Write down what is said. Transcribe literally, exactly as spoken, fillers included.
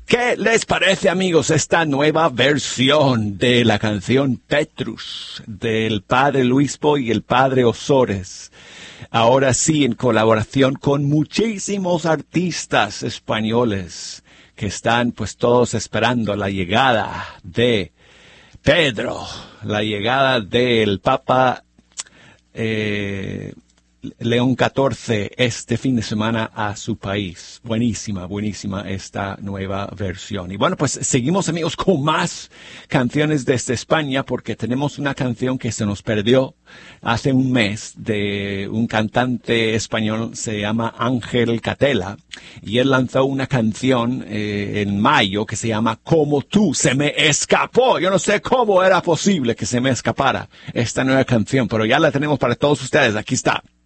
¿Qué les parece, amigos, esta nueva versión de la canción Petrus del padre Luispo y el padre Ozores? Ahora sí, en colaboración con muchísimos artistas españoles que están pues todos esperando la llegada de Pedro, la llegada del Papa eh, León catorce este fin de semana a su país. Buenísima, buenísima esta nueva versión. Y bueno, pues seguimos, amigos, con más canciones desde España, porque tenemos una canción que se nos perdió hace un mes de un cantante español, se llama Ángel Catela, y él lanzó una canción eh, en mayo que se llama Como tú. Se me escapó. Yo no sé cómo era posible que se me escapara esta nueva canción, pero ya la tenemos para todos ustedes. Aquí está.